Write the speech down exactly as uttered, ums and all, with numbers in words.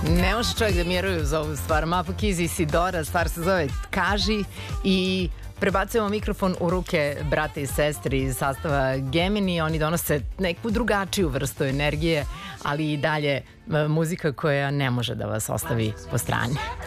Ne može čovjek da mjeruje uz ovu stvar. Mapo Kiz i Sidora, stvar se zove Kaži i prebacujemo mikrofon u ruke brata i sestri iz sastava Gemini. Oni donose neku drugačiju vrstu energije, ali i dalje muzika koja ne može da vas ostavi po strani.